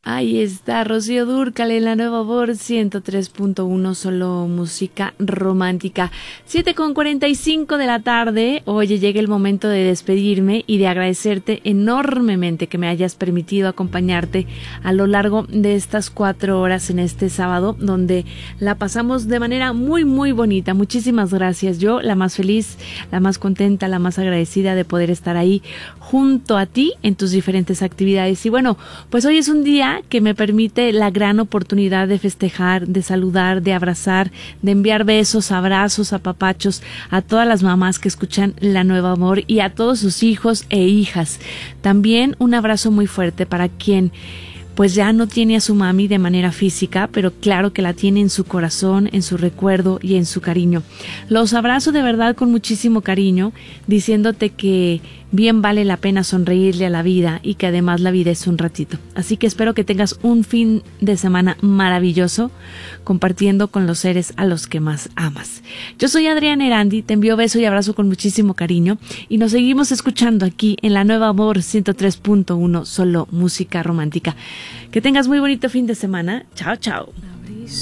Ahí está Rocío Dúrcal en la Nueva Voz 103.1, solo música romántica. 7:45 de la tarde. Oye, llega el momento de despedirme y de agradecerte enormemente que me hayas permitido acompañarte a lo largo de estas 4 horas en este sábado, donde la pasamos de manera muy, muy bonita. Muchísimas gracias. Yo, la más feliz, la más contenta, la más agradecida de poder estar ahí junto a ti en tus diferentes actividades. Y bueno, pues hoy es un día que me permite la gran oportunidad de festejar, de saludar, de abrazar, de enviar besos, abrazos, apapachos a todas las mamás que escuchan La Nueva Amor y a todos sus hijos e hijas. También un abrazo muy fuerte para quien pues ya no tiene a su mami de manera física, pero claro que la tiene en su corazón, en su recuerdo y en su cariño. Los abrazo de verdad con muchísimo cariño, diciéndote que bien vale la pena sonreírle a la vida y que además la vida es un ratito. Así que espero que tengas un fin de semana maravilloso compartiendo con los seres a los que más amas. Yo soy Adriana Erandi, te envío beso y abrazo con muchísimo cariño y nos seguimos escuchando aquí en La Nueva Amor 103.1, solo música romántica. Que tengas muy bonito fin de semana. Chao, chao.